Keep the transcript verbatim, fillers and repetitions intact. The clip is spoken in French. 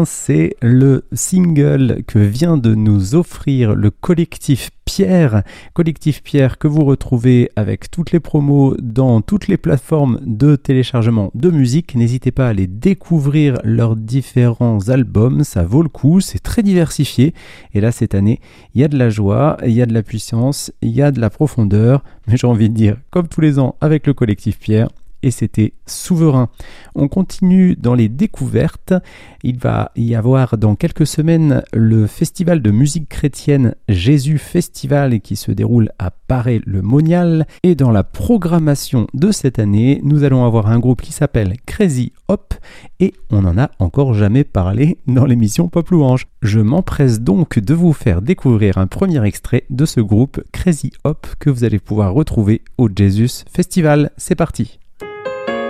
bien, c'est le single que vient de nous offrir le collectif Pierre. Collectif Pierre que vous retrouvez avec toutes les promos dans toutes les plateformes de téléchargement de musique. N'hésitez pas à aller découvrir leurs différents albums, ça vaut le coup, c'est très diversifié. Et là, cette année, il y a de la joie, il y a de la puissance, il y a de la profondeur. Mais j'ai envie de dire, comme tous les ans avec le collectif Pierre, et c'était souverain. On continue dans les découvertes. Il va y avoir dans quelques semaines le festival de musique chrétienne Jésus Festival qui se déroule à Paray-le-Monial. Et dans la programmation de cette année, nous allons avoir un groupe qui s'appelle Crazy Hop et on n'en a encore jamais parlé dans l'émission Pop Louange. Je m'empresse donc de vous faire découvrir un premier extrait de ce groupe Crazy Hop que vous allez pouvoir retrouver au Jesus Festival. C'est parti!